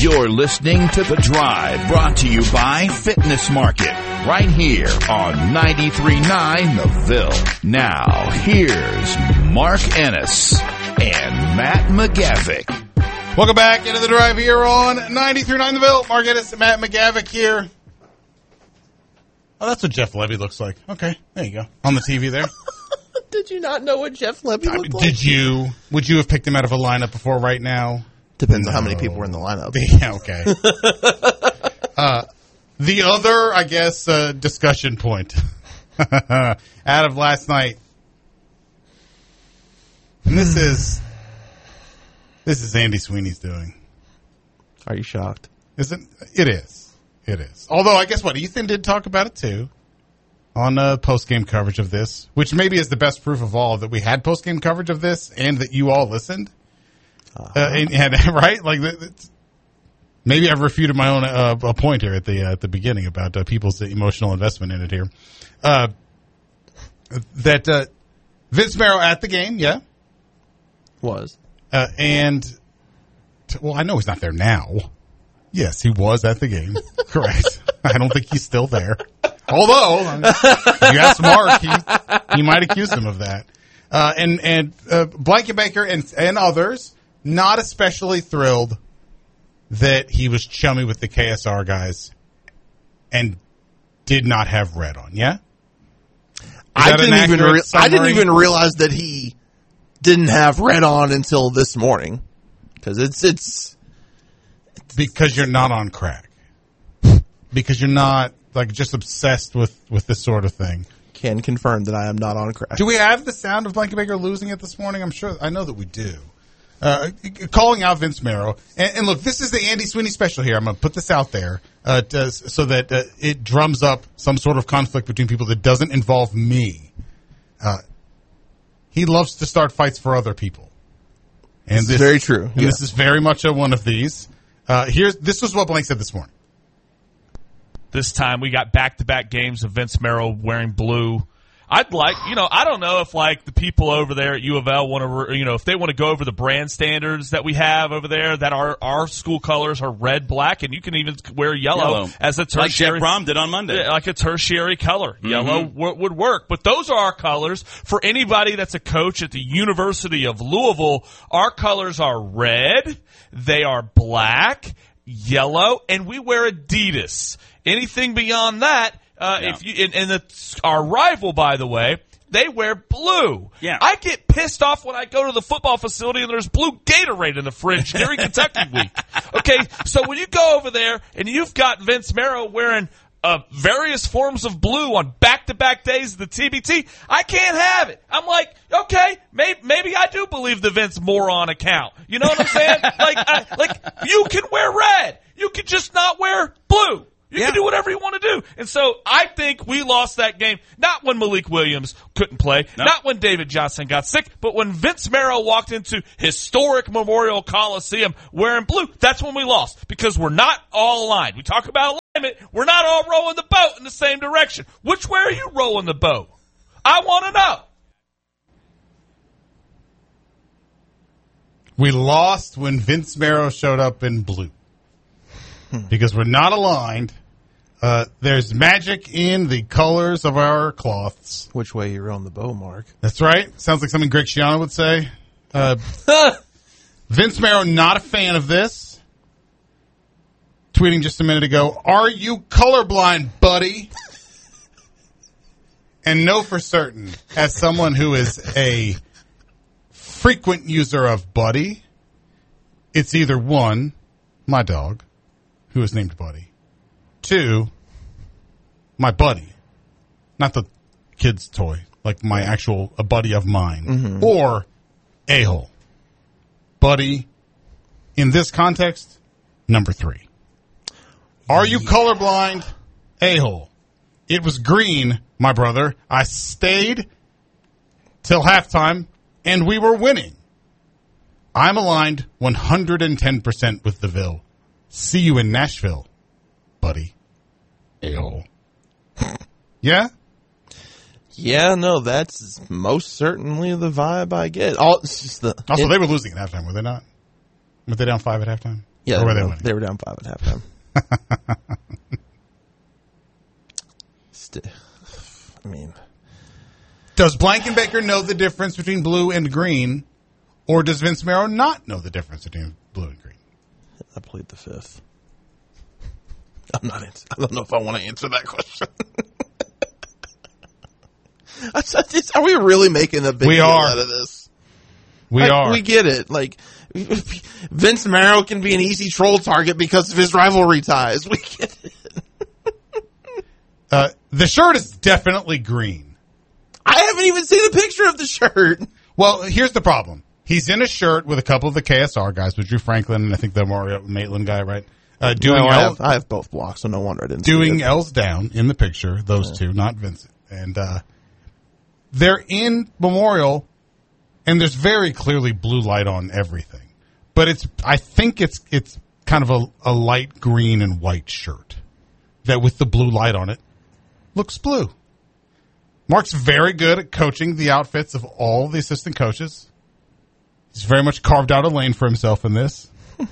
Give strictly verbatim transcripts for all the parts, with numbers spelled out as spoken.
You're listening to The Drive, brought to you by Fitness Market, right here on ninety-three point nine The Ville. Now, here's Mark Ennis and Matt McGavick. Welcome back into The Drive here on ninety-three point nine The Ville. Mark Ennis and Matt McGavick here. Oh, that's what Jeff Levy looks like. Okay, there you go. On the T V there. Did you not know what Jeff Levy looked I mean, like? Did you? Would you have picked him out of a lineup before right now? Depends no. on how many people were in the lineup. Yeah, okay. uh, the other, I guess, uh, discussion point out of last night. And this is this is Andy Sweeney's doing. Are you shocked? Isn't it? Is it is? Although I guess what Ethan did talk about it too on uh, post game coverage of this, which maybe is the best proof of all that we had post game coverage of this and that you all listened. Uh-huh. Uh, and, and right, like maybe I've refuted my own uh, a point here at the uh, at the beginning about uh, people's emotional investment in it here. Uh, that uh, Vince Marrow at the game, yeah, was uh, and t- well, I know he's not there now. Yes, he was at the game. Correct. I don't think he's still there. Although, if you ask Mark, he, he might accuse him of that. Uh, and and uh, Blankenbaker and and others not especially thrilled that he was chummy with the K S R guys and did not have red on. Yeah, I didn't even re- I didn't even realize that he didn't have red on until this morning because it's it's because you're not on crack because you're not like just obsessed with with this sort of thing. Can confirm that I am not on crack. Do we have the sound of Blankenbaker losing it this morning? I'm sure. I know that we do. Uh, calling out Vince Marrow. And, and look, this is the Andy Sweeney special here. I'm going to put this out there uh, to, so that uh, it drums up some sort of conflict between people that doesn't involve me. Uh, he loves to start fights for other people. And this, this is very true. And yeah. this is very much a one of these. Uh, here's This was what Blank said this morning. This time we got back-to-back games of Vince Marrow wearing blue. I'd like, you know, I don't know if like the people over there at U of L want to, you know, if they want to go over the brand standards that we have over there, that our our school colors are red, black, and you can even wear yellow, yellow. as a tertiary. Like Jeff Brom did on Monday. Like a tertiary color. Mm-hmm. Yellow w- would work. But those are our colors. For anybody that's a coach at the University of Louisville, our colors are red, they are black, yellow, and we wear Adidas. Anything beyond that, Uh, yeah. If you and, and the, our rival, by the way, they wear blue. Yeah. I get pissed off when I go to the football facility and there's blue Gatorade in the fridge during Kentucky week. Okay, so when you go over there and you've got Vince Marrow wearing uh, various forms of blue on back-to-back days of the T B T, I can't have it. I'm like, okay, maybe, maybe I do believe the Vince moron account. You know what I'm saying? like, I, like you can wear red, you can just not wear blue. You yeah. can do whatever you want to do. And so I think we lost that game, not when Malik Williams couldn't play, nope. not when David Johnson got sick, but when Vince Marrow walked into historic Memorial Coliseum wearing blue. That's when we lost, because we're not all aligned. We talk about alignment. We're not all rowing the boat in the same direction. Which way are you rowing the boat? I want to know. We lost when Vince Marrow showed up in blue. Because we're not aligned. Uh, there's magic in the colors of our cloths. Which way you're on the bow, Mark? That's right. Sounds like something Greg Schiano would say. Uh, Vince Marrow, not a fan of this. Tweeting just a minute ago, are you colorblind, buddy? And know for certain, as someone who is a frequent user of Buddy, it's either one, my dog, who is named Buddy. Two, my buddy. Not the kid's toy. Like my actual, a buddy of mine. Mm-hmm. Or a-hole. Buddy, in this context, number three. Are you colorblind? A-hole. It was green, my brother. I stayed till halftime, and we were winning. I'm aligned one hundred ten percent with the Ville. See you in Nashville, buddy. A-hole. Yeah? Yeah, no, that's most certainly the vibe I get. All, it's just the, also, it, they were losing at halftime, were they not? Were they down five at halftime? Yeah, or were they, they, were, they were down five at halftime. St- I mean, does Blankenbaker know the difference between blue and green, or does Vince Marrow not know the difference between blue and green? I played the fifth. I'm not. Answer- I don't know if I want to answer that question. Are we really making a big we deal are. out of this? We like, are. We get it. Like, Vince Marrow can be an easy troll target because of his rivalry ties. We get it. uh, the shirt is definitely green. I haven't even seen a picture of the shirt. Well, here's the problem. He's in a shirt with a couple of the K S R guys, with Drew Franklin and I think the Mario Maitland guy, right? Uh, doing no, I, L- have, I have both blocks, so no wonder I didn't doing see it. L's down in the picture. Those yeah. two, not Vincent. And uh, they're in Memorial, and there's very clearly blue light on everything. But it's, I think it's it's kind of a, a light green and white shirt that, with the blue light on it, looks blue. Mark's very good at coaching the outfits of all the assistant coaches. He's very much carved out a lane for himself in this.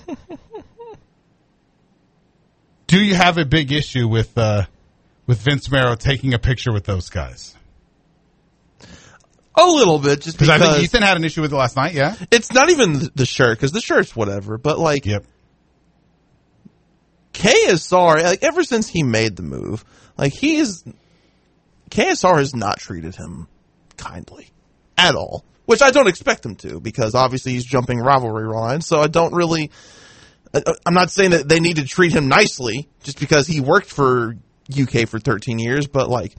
Do you have a big issue with uh, with Vince Marrow taking a picture with those guys? A little bit, just because I think Ethan had an issue with it last night. Yeah, it's not even the shirt, because the shirt's whatever. But like, yep. K S R, like ever since he made the move, like he is K S R has not treated him kindly at all, which I don't expect him to, because obviously he's jumping rivalry lines. So I don't really. I'm not saying that they need to treat him nicely just because he worked for U K for thirteen years, but like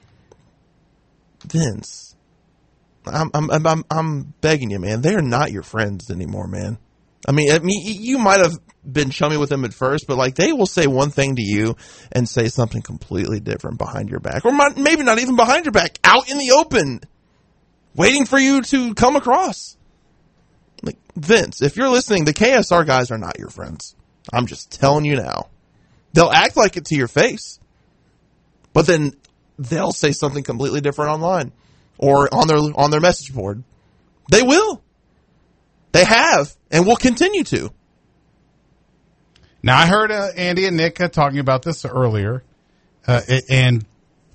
Vince, I'm I'm I'm I'm begging you, man. They're not your friends anymore, man. I mean, I mean, you might have been chummy with them at first, but like they will say one thing to you and say something completely different behind your back, or maybe not even behind your back, out in the open, waiting for you to come across. Like, Vince, if you're listening, the K S R guys are not your friends. I'm just telling you now. They'll act like it to your face, but then they'll say something completely different online or on their on their message board. They will. They have and will continue to. Now, I heard uh, Andy and Nick uh, talking about this earlier, uh, and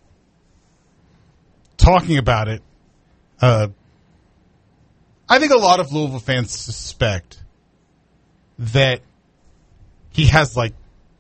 talking about it. Uh, I think a lot of Louisville fans suspect that he has, like,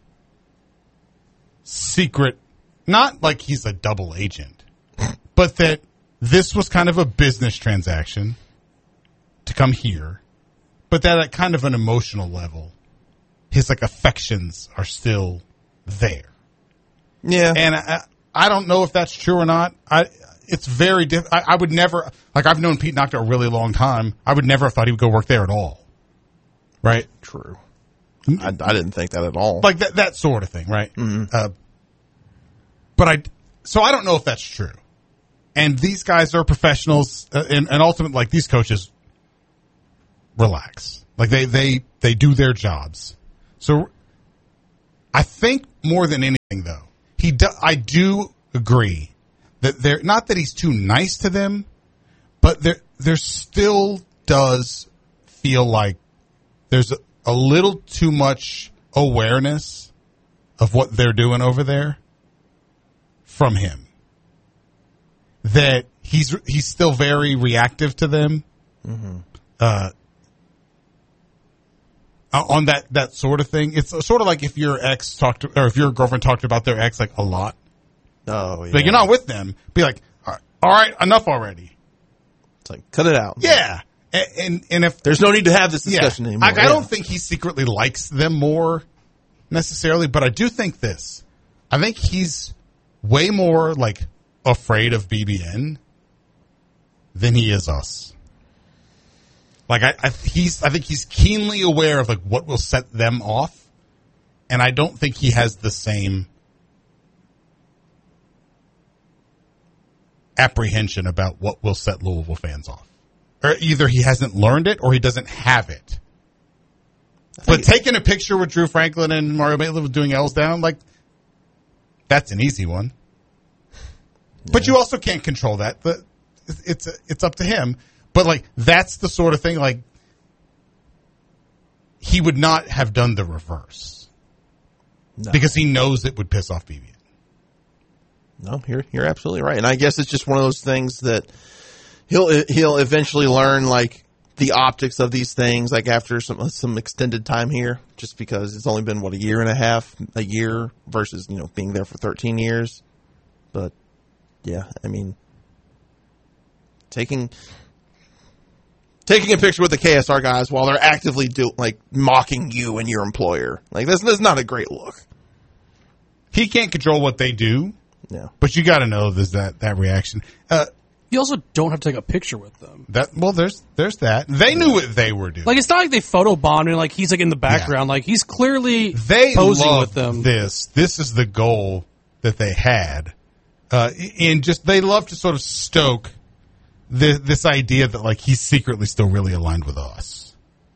secret, not like he's a double agent, but that this was kind of a business transaction to come here, but that at kind of an emotional level, his, like, affections are still there. Yeah. And I, I don't know if that's true or not. I... It's very diff- I, I would never, like, I've known Pete Nocta a really long time. I would never have thought he would go work there at all. Right? True. I, I didn't think that at all. Like that, that sort of thing, right? Mm-hmm. Uh, but I, so I don't know if that's true. And these guys are professionals, uh, and, and ultimately, like, these coaches relax. Like, they, they, they do their jobs. So I think more than anything, though, he do, I do agree that they're not that he's too nice to them, but there there still does feel like there's a, a little too much awareness of what they're doing over there from him. That he's he's still very reactive to them, mm-hmm. uh, on that that sort of thing. It's sort of like if your ex talked to, or if your girlfriend talked about their ex like a lot. Oh, yeah. Like, you're not with them. Be like, all right, all right, enough already. It's like, cut it out. Yeah. And, and, and if there's no need to have this discussion yeah, anymore. I, I yeah. don't think he secretly likes them more necessarily, but I do think this. I think he's way more, like, afraid of B B N than he is us. Like, I, I he's, I think he's keenly aware of, like, what will set them off. And I don't think he has the same apprehension about what will set Louisville fans off. Or either he hasn't learned it or he doesn't have it. But taking a picture with Drew Franklin and Mario Maitland doing L's down, like, that's an easy one. Yeah. But you also can't control that. The, it's it's up to him. But, like, that's the sort of thing, like, he would not have done the reverse. No. Because he knows it would piss off Vivian. No, you're you're absolutely right. And I guess it's just one of those things that he'll he'll eventually learn, like, the optics of these things, like after some some extended time here, just because it's only been, what, a year and a half, a year versus, you know, being there for thirteen years. But yeah, I mean, taking taking a picture with the K S R guys while they're actively do like mocking you and your employer, like that's that's not a great look. He can't control what they do. Yeah, but you got to know there's that that reaction. Uh, You also don't have to take a picture with them. That well, there's there's that. They knew what they were doing. Like, it's not like they photobomb and like he's like in the background. Yeah. Like, he's clearly they posing love with them. This this is the goal that they had, uh, and just they love to sort of stoke the, this idea that like he's secretly still really aligned with us,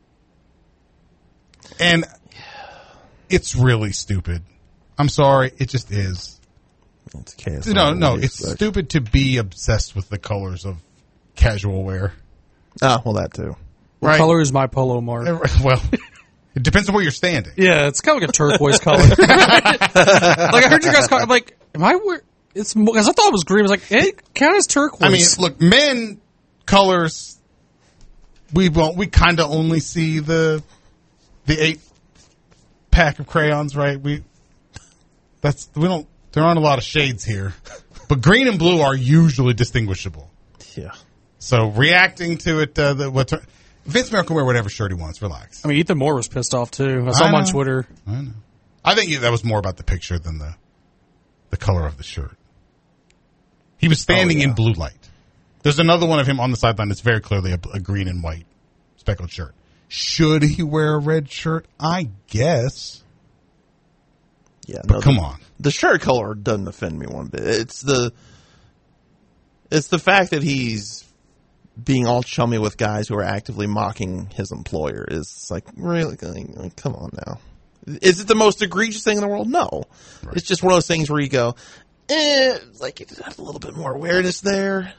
and it's really stupid. I'm sorry, it just is. It's K S R. No, no, it's expect. stupid to be obsessed with the colors of casual wear. Oh, well, that too. What right? color is my polo, Mark? Well, it depends on where you're standing. Yeah, it's kind of like a turquoise color. Like, I heard you guys call, I'm like, am I wearing, it's, because I thought it was green. I was like, it kind of is turquoise. I mean, look, men colors, we won't, we kind of only see the, the eight pack of crayons, right? We, that's, we don't, there aren't a lot of shades here, but green and blue are usually distinguishable. Yeah. So reacting to it, uh, the, what, Vince Merrill can wear whatever shirt he wants. Relax. I mean, Ethan Moore was pissed off too. I saw I him on know. Twitter. I know. I think that was more about the picture than the, the color of the shirt. He was standing oh, yeah. in blue light. There's another one of him on the sideline that's very clearly a, a green and white speckled shirt. Should he wear a red shirt? I guess. Yeah, but no, come the, on. The shirt color doesn't offend me one bit. It's the it's the fact that he's being all chummy with guys who are actively mocking his employer is like, really, like, come on now. Is it the most egregious thing in the world? No. Right. It's just one of those things where you go, eh, like, it has a little bit more awareness there.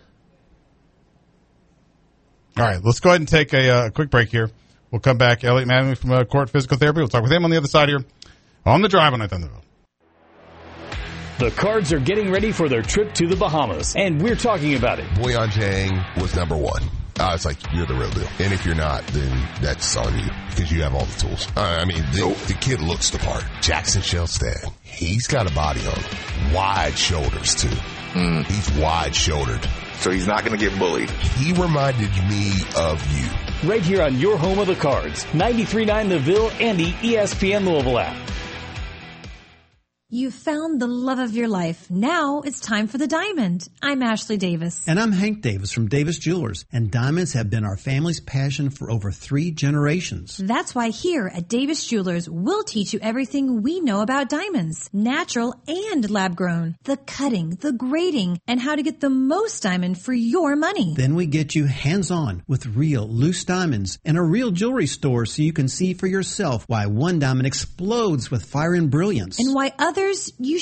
All right, let's go ahead and take a uh, quick break here. We'll come back. Elliot Madden from uh, Court Physical Therapy. We'll talk with him on the other side here on the drive on Thunderville. The Cards are getting ready for their trip to the Bahamas, and we're talking about it. Boyan Jang was number one. I was like, you're the real deal. And if you're not, then that's on you because you have all the tools. Uh, I mean, the, the kid looks the part. Jackson Shelstad, he's got a body on him. Wide shoulders, too. Mm. He's wide-shouldered. So he's not going to get bullied. He reminded me of you. Right here on your home of the Cards, ninety-three point nine The Ville and the E S P N Louisville app. You've found the love of your life. Now it's time for the diamond. I'm Ashley Davis. And I'm Hank Davis from Davis Jewelers. And diamonds have been our family's passion for over three generations. That's why here at Davis Jewelers, we'll teach you everything we know about diamonds. Natural and lab grown. The cutting, the grading, and how to get the most diamond for your money. Then we get you hands-on with real loose diamonds and a real jewelry store so you can see for yourself why one diamond explodes with fire and brilliance. And why others you